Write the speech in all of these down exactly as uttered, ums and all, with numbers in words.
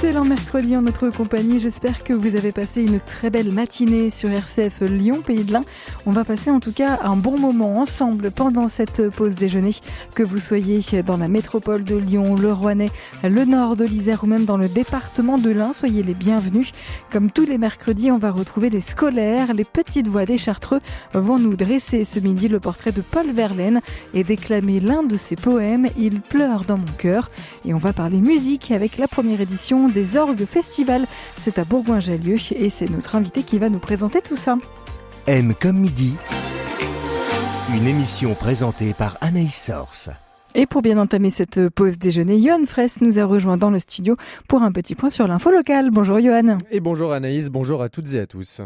excellent mercredi en notre compagnie. J'espère que vous avez passé une très belle matinée sur R C F Lyon, Pays de l'Ain. On va passer en tout cas un bon moment ensemble pendant cette pause déjeuner. Que vous soyez dans la métropole de Lyon, le Rouennais, le nord de l'Isère ou même dans le département de l'Ain, soyez les bienvenus. Comme tous les mercredis, on va retrouver les scolaires. Les petites voix des Chartreux vont nous dresser ce midi le portrait de Paul Verlaine et déclamer l'un de ses poèmes, Il pleure dans mon cœur. Et on va parler musique avec la première édition des Orgues Festival. C'est à Bourgoin-Jallieu et c'est notre invité qui va nous présenter tout ça. M comme midi, une émission présentée par Anaïs Source. Et pour bien entamer cette pause déjeuner, Johan Fraisse nous a rejoint dans le studio pour un petit point sur l'info locale. Bonjour Johan. Et bonjour Anaïs, bonjour à toutes et à tous.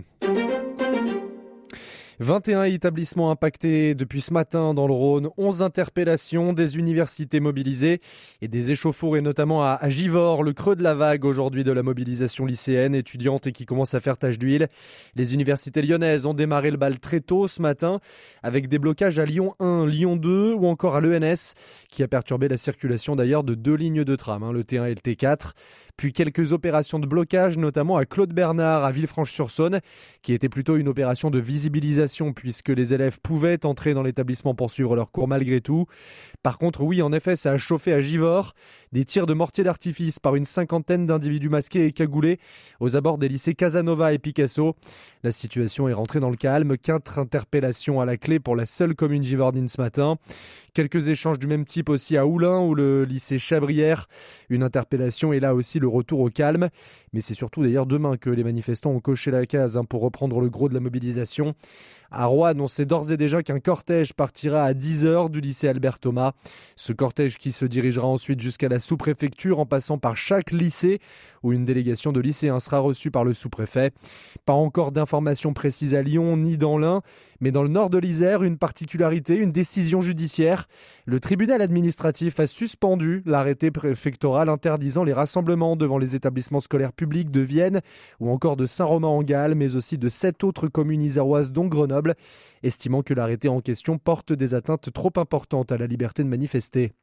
vingt et un établissements impactés depuis ce matin dans le Rhône, onze interpellations, des universités mobilisées et des échauffourées notamment à Givors, le creux de la vague aujourd'hui de la mobilisation lycéenne, étudiante et qui commence à faire tache d'huile. Les universités lyonnaises ont démarré le bal très tôt ce matin avec des blocages à Lyon un, Lyon deux ou encore à l'E N S qui a perturbé la circulation d'ailleurs de deux lignes de tram, hein, le T un et le T quatre. Puis quelques opérations de blocage, notamment à Claude Bernard, à Villefranche-sur-Saône, qui était plutôt une opération de visibilisation puisque les élèves pouvaient entrer dans l'établissement pour suivre leurs cours malgré tout. Par contre, oui, en effet, ça a chauffé à Givors. Des tirs de mortier d'artifice par une cinquantaine d'individus masqués et cagoulés aux abords des lycées Casanova et Picasso. La situation est rentrée dans le calme. Quatre interpellations à la clé pour la seule commune givordine ce matin. Quelques échanges du même type aussi à Oulin ou le lycée Chabrière. Une interpellation et là aussi le retour au calme. Mais c'est surtout d'ailleurs demain que les manifestants ont coché la case hein, pour reprendre le gros de la mobilisation. À Roanne, on sait d'ores et déjà qu'un cortège partira à dix heures du lycée Albert Thomas. Ce cortège qui se dirigera ensuite jusqu'à la sous-préfecture en passant par chaque lycée où une délégation de lycéens sera reçue par le sous-préfet. Pas encore d'informations précises à Lyon ni dans l'Ain, mais dans le nord de l'Isère, une particularité, une décision judiciaire. Le tribunal administratif a suspendu l'arrêté préfectoral interdisant les rassemblements devant les établissements scolaires publics de Vienne ou encore de Saint-Romain-en-Galles, mais aussi de sept autres communes iséroises dont Grenoble, estimant que l'arrêté en question porte des atteintes trop importantes à la liberté de manifester.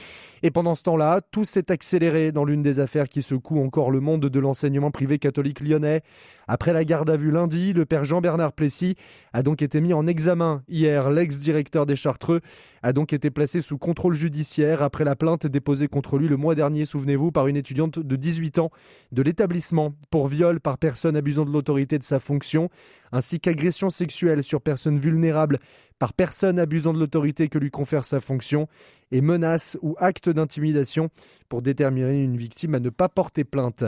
Et pendant ce temps-là, tout s'est accéléré dans l'une des affaires qui secouent encore le monde de l'enseignement privé catholique lyonnais. Après la garde à vue lundi, le père Jean-Bernard Plessis a donc été mis en examen. Hier, l'ex-directeur des Chartreux a donc été placé sous contrôle judiciaire après la plainte déposée contre lui le mois dernier, souvenez-vous, par une étudiante de dix-huit ans de l'établissement pour viol par personne abusant de l'autorité de sa fonction, ainsi qu'agression sexuelle sur personne vulnérable par personne abusant de l'autorité que lui confère sa fonction et menace ou acte d'intimidation pour déterminer une victime à ne pas porter plainte.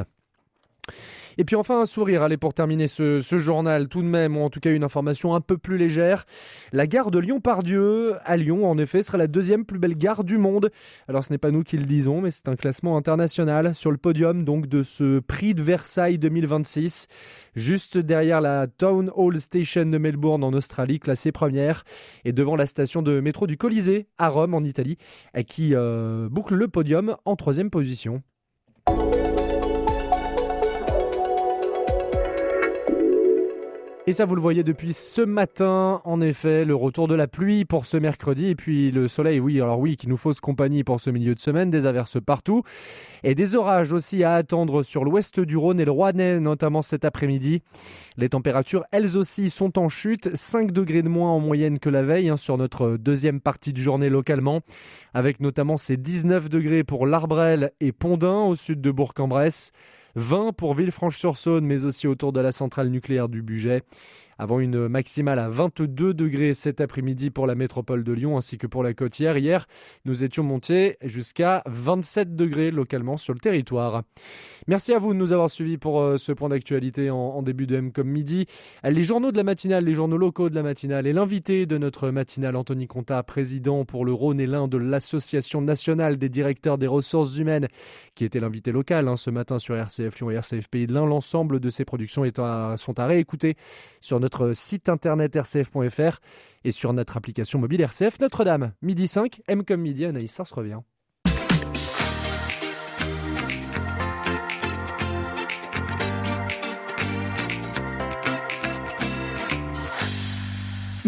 Et puis enfin un sourire, allez pour terminer ce, ce journal tout de même, ou en tout cas une information un peu plus légère. La gare de Lyon-Part-Dieu à Lyon en effet sera la deuxième plus belle gare du monde. Alors ce n'est pas nous qui le disons, mais c'est un classement international sur le podium donc de ce prix de Versailles deux mille vingt-six, juste derrière la Town Hall Station de Melbourne en Australie, classée première, et devant la station de métro du Colisée à Rome en Italie, qui euh, boucle le podium en troisième position. Et ça, vous le voyez depuis ce matin, en effet, le retour de la pluie pour ce mercredi. Et puis le soleil, oui, alors oui, qui nous fausse compagnie pour ce milieu de semaine, des averses partout. Et des orages aussi à attendre sur l'ouest du Rhône et le Rouennais, notamment cet après-midi. Les températures, elles aussi, sont en chute. cinq degrés de moins en moyenne que la veille, hein, sur notre deuxième partie de journée localement. Avec notamment ces dix-neuf degrés pour l'Arbrel et Pondin, au sud de Bourg-en-Bresse. vingt pour Villefranche-sur-Saône, mais aussi autour de la centrale nucléaire du Bugey. Avant une maximale à vingt-deux degrés cet après-midi pour la métropole de Lyon ainsi que pour la côtière. Hier, nous étions montés jusqu'à vingt-sept degrés localement sur le territoire. Merci à vous de nous avoir suivis pour euh, ce point d'actualité en, en début de M comme midi. Les journaux de la matinale, les journaux locaux de la matinale et l'invité de notre matinale, Anthony Contat, président pour le Rhône et l'Ain de l'Association nationale des directeurs des ressources humaines, qui était l'invité local hein, ce matin sur R C F Lyon et R C F Pays de l'Ain. L'ensemble de ces productions est à, sont à réécouter sur notre site internet r c f point f r et sur notre application mobile R C F Notre-Dame. Midi cinq, M comme midi, Anaïs Sars revient.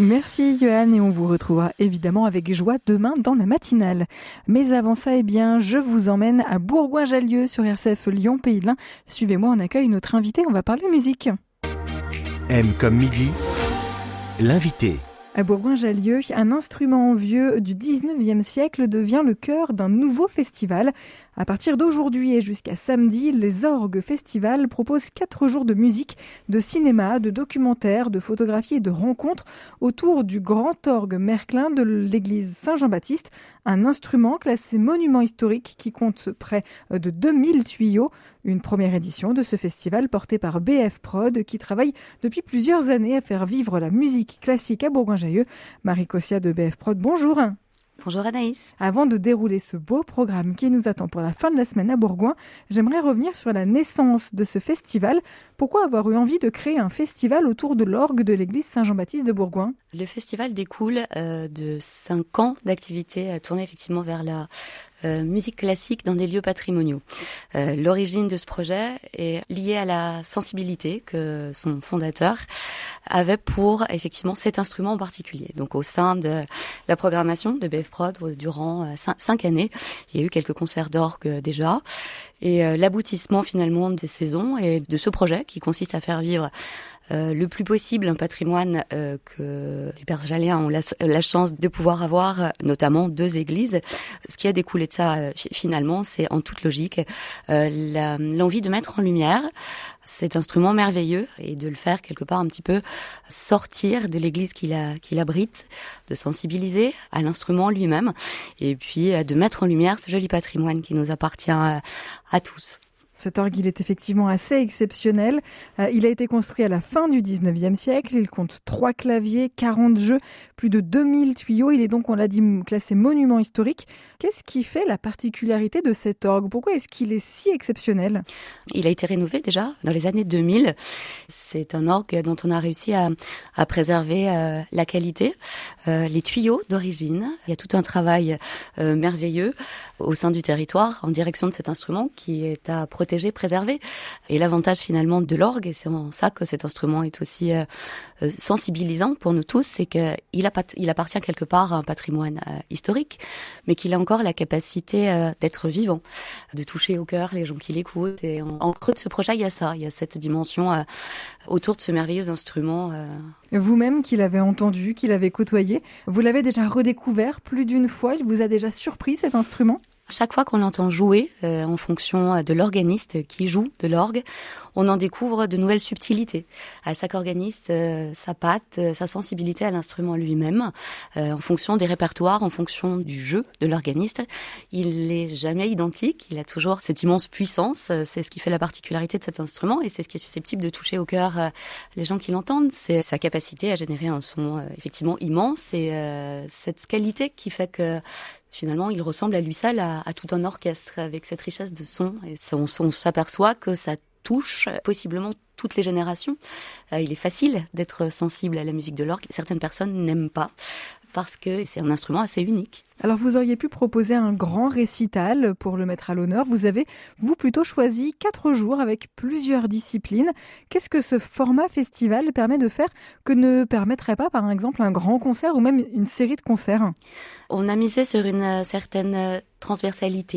Merci Johan, et on vous retrouvera évidemment avec joie demain dans la matinale. Mais avant ça, eh bien, je vous emmène à Bourgoin-Jallieu sur R C F Lyon Pays de l'Ain. Suivez-moi, on accueille notre invité, on va parler musique. M comme midi, l'invité. À Bourgoin-Jallieu, un instrument vieux du dix-neuvième siècle devient le cœur d'un nouveau festival. À partir d'aujourd'hui et jusqu'à samedi, les Orgues Festival proposent quatre jours de musique, de cinéma, de documentaires, de photographie et de rencontres autour du grand orgue Merklin de l'église Saint-Jean-Baptiste, un instrument classé monument historique qui compte près de deux mille tuyaux. Une première édition de ce festival porté par B F Prod qui travaille depuis plusieurs années à faire vivre la musique classique à Bourgoin-Jallieu. Marie Cossia de B F Prod, bonjour. Bonjour Anaïs. Avant de dérouler ce beau programme qui nous attend pour la fin de la semaine à Bourgoin, j'aimerais revenir sur la naissance de ce festival. Pourquoi avoir eu envie de créer un festival autour de l'orgue de l'église Saint-Jean-Baptiste de Bourgoin ? Le festival découle euh, de cinq ans d'activité euh, tournée effectivement vers la euh, musique classique dans des lieux patrimoniaux. Euh, l'origine de ce projet est liée à la sensibilité que son fondateur avait pour effectivement cet instrument en particulier. Donc au sein de la programmation de B F Prod durant euh, cinq, cinq années, il y a eu quelques concerts d'orgue euh, déjà. Et euh, l'aboutissement finalement des saisons et de ce projet qui consiste à faire vivre Euh, le plus possible un patrimoine euh, que les Bergaliens ont la, la chance de pouvoir avoir, notamment deux églises. Ce qui a découlé de ça, euh, finalement, c'est en toute logique euh, la, l'envie de mettre en lumière cet instrument merveilleux et de le faire quelque part un petit peu sortir de l'église qu'il, a, qu'il abrite, de sensibiliser à l'instrument lui-même et puis euh, de mettre en lumière ce joli patrimoine qui nous appartient à, à tous. Cet orgue, il est effectivement assez exceptionnel. Euh, il a été construit à la fin du dix-neuvième siècle. Il compte trois claviers, quarante jeux, plus de deux mille tuyaux. Il est donc, on l'a dit, classé monument historique. Qu'est-ce qui fait la particularité de cet orgue ? Pourquoi est-ce qu'il est si exceptionnel ? Il a été rénové déjà dans les années deux mille. C'est un orgue dont on a réussi à, à préserver euh, la qualité, euh, les tuyaux d'origine. Il y a tout un travail euh, merveilleux au sein du territoire en direction de cet instrument qui est à protéger, préserver. Et l'avantage finalement de l'orgue, et c'est en ça que cet instrument est aussi euh, euh, sensibilisant pour nous tous, c'est qu'il apat- il appartient quelque part à un patrimoine euh, historique, mais qu'il a encore la capacité euh, d'être vivant, de toucher au cœur les gens qui l'écoutent. Et en, en creux de ce projet, il y a ça, il y a cette dimension euh, autour de ce merveilleux instrument. Euh. Vous-même, qui l'avez entendu, qui l'avez côtoyé, vous l'avez déjà redécouvert plus d'une fois, il vous a déjà surpris cet instrument ? Chaque fois qu'on l'entend jouer, euh, en fonction de l'organiste qui joue de l'orgue, on en découvre de nouvelles subtilités. À chaque organiste, euh, sa patte, euh, sa sensibilité à l'instrument lui-même, euh, en fonction des répertoires, en fonction du jeu de l'organiste. Il n'est jamais identique, il a toujours cette immense puissance. C'est ce qui fait la particularité de cet instrument et c'est ce qui est susceptible de toucher au cœur euh, les gens qui l'entendent. C'est sa capacité à générer un son euh, effectivement immense et euh, cette qualité qui fait que finalement, il ressemble à lui seul à, à tout un orchestre avec cette richesse de son. Et ça, on, on s'aperçoit que ça touche possiblement toutes les générations. Euh, il est facile d'être sensible à la musique de l'orgue. Certaines personnes n'aiment pas parce que c'est un instrument assez unique. Alors vous auriez pu proposer un grand récital pour le mettre à l'honneur. Vous avez, vous, plutôt choisi quatre jours avec plusieurs disciplines. Qu'est-ce que ce format festival permet de faire que ne permettrait pas, par exemple, un grand concert ou même une série de concerts ? On a misé sur une certaine transversalité.